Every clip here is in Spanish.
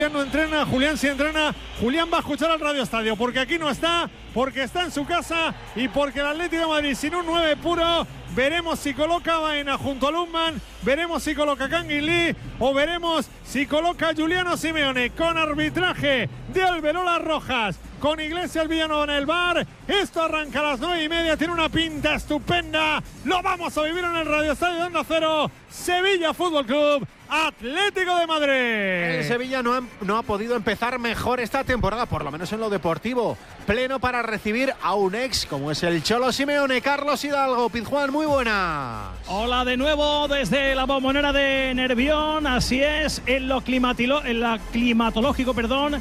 No entrena, Julián sí entrena. Julián va a escuchar al Radio Estadio porque aquí no está, porque está en su casa y porque el Atlético de Madrid sin un 9 puro. Veremos si coloca a Baena junto a Lundman, veremos si coloca a Kangin Lee o veremos si coloca a Giuliano Simeone con arbitraje de Alberola Rojas, con Iglesias Villanueva en el bar. Esto arranca a las 9:30, tiene una pinta estupenda. Lo vamos a vivir en el Radio Estadio de Onda Cero. Sevilla Fútbol Club, Atlético de Madrid. El Sevilla no ha podido empezar mejor esta temporada, por lo menos en lo deportivo. Pleno para recibir a un ex como es el Cholo Simeone. Carlos Hidalgo, Pizjuán, muy buenas. Hola de nuevo desde la Bombonera de Nervión. Así es, en lo climatológico,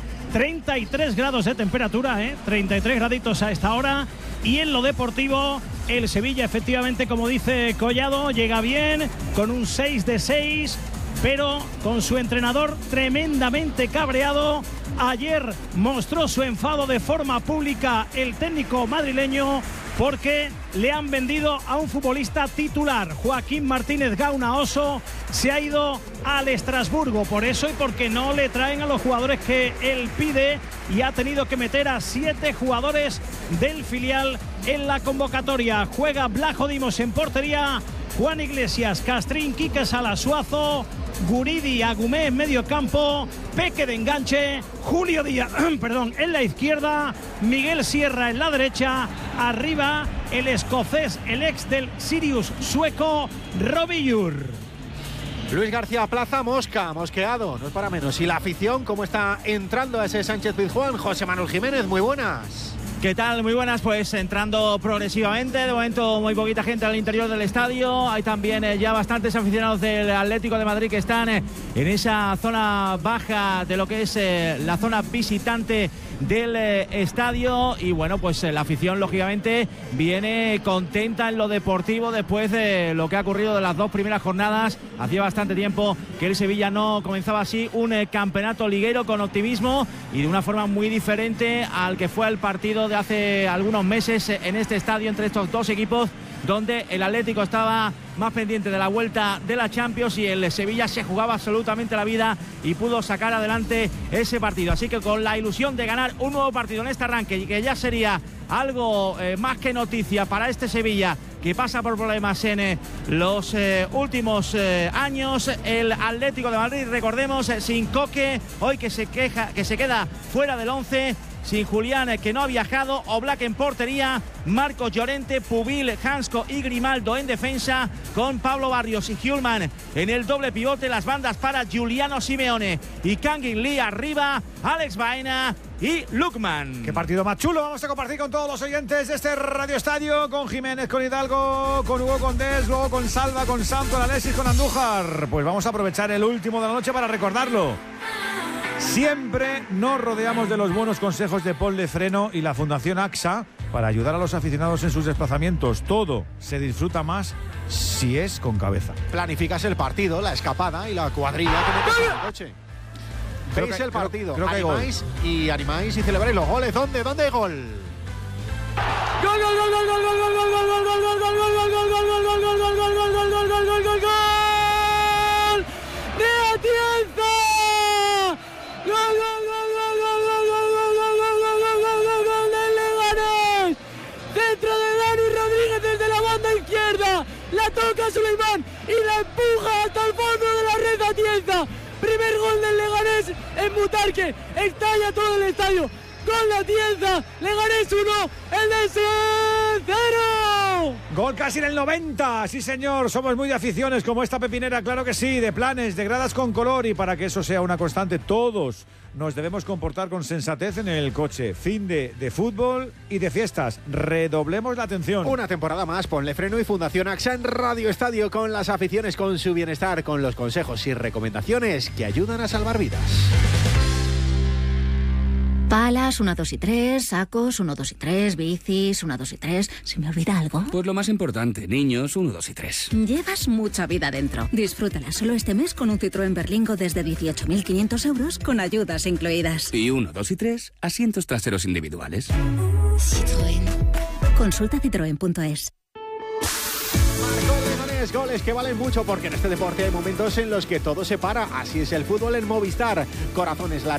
33 grados de temperatura, 33 graditos a esta hora. Y en lo deportivo, el Sevilla, efectivamente, como dice Collado, llega bien, con un 6 de 6, pero con su entrenador tremendamente cabreado. Ayer mostró su enfado de forma pública el técnico madrileño porque le han vendido a un futbolista titular. Joaquín Martínez Gauna Oso se ha ido al Estrasburgo por eso y porque no le traen a los jugadores que él pide, y ha tenido que meter a 7 jugadores del filial en la convocatoria. Juega Blajo Dimos en portería, Juan Iglesias, Castrín, Quique Salasuazo, Guridi, Agumé en medio campo, Peque de enganche, Julio Díaz en la izquierda, Miguel Sierra en la derecha, arriba el escocés, el ex del Sirius sueco, Robillur. Luis García Plaza, mosqueado, no es para menos. Y la afición, ¿cómo está entrando a ese Sánchez Pizjuán? José Manuel Jiménez, muy buenas. ¿Qué tal? Muy buenas, pues entrando progresivamente, de momento muy poquita gente al interior del estadio. Hay también ya bastantes aficionados del Atlético de Madrid que están en esa zona baja de lo que es la zona visitante del estadio. Y bueno, pues la afición lógicamente viene contenta en lo deportivo después de lo que ha ocurrido de las 2 primeras jornadas. Hacía bastante tiempo que el Sevilla no comenzaba así un campeonato liguero con optimismo y de una forma muy diferente al que fue el partido de hace algunos meses en este estadio entre estos dos equipos, donde el Atlético estaba más pendiente de la vuelta de la Champions y el Sevilla se jugaba absolutamente la vida y pudo sacar adelante ese partido. Así que con la ilusión de ganar un nuevo partido en este arranque, y que ya sería algo más que noticia para este Sevilla que pasa por problemas en los últimos años, el Atlético de Madrid, recordemos, sin Coque, hoy que se queda fuera del 11, sin Julián, que no ha viajado, Oblak en portería, Marcos Llorente, Pubil, Hansko y Grimaldo en defensa, con Pablo Barrios y Hjulman en el doble pivote, las bandas para Giuliano Simeone y Kangin Lee arriba, Alex Baena y Lukman. Qué partido más chulo vamos a compartir con todos los oyentes de este Radio Estadio, con Jiménez, con Hidalgo, con Hugo Condés, luego con Salva, con Santo, con Alexis, con Andújar. Pues vamos a aprovechar el último de la noche para recordarlo. Siempre nos rodeamos de los buenos consejos de Paul Lefreno y la Fundación AXA para ayudar a los aficionados en sus desplazamientos. Todo se disfruta más si es con cabeza. Planificas el partido, la escapada y la cuadrilla que metes en el coche. Veis el partido, animáis y celebráis los goles. ¿Dónde hay gol? ¡Gol! ¡De Atienza! ¡Gol del Leganés! Centro de Dani Rodríguez desde la banda izquierda. La toca Suleimán y la empuja hasta el fondo de la red Atienza. Primer gol del Leganés en Butarque. Estalla todo el estadio. Gol de Atienza. Leganés 1, el de 0. Gol casi en el 90. Sí, señor. Somos muy de aficiones como esta pepinera, claro que sí. De planes, de gradas con color. Y para que eso sea una constante, todos nos debemos comportar con sensatez en el coche. Fin de fútbol y de fiestas. Redoblemos la atención. Una temporada más, ponle freno y Fundación AXA en Radio Estadio, con las aficiones, con su bienestar, con los consejos y recomendaciones que ayudan a salvar vidas. Palas, 1, 2 y 3, sacos, 1, 2 y 3, bicis, 1, 2 y 3. ¿Se me olvida algo? Pues lo más importante, niños, 1, 2 y 3. Llevas mucha vida dentro. Disfrútala solo este mes con un Citroën Berlingo desde 18.500 euros con ayudas incluidas. Y 1, 2 y 3, asientos traseros individuales. Citroën. Consulta citroen.es. grandes goles que valen mucho, porque en este deporte hay momentos en los que todo se para. Así es el fútbol en Movistar. Corazones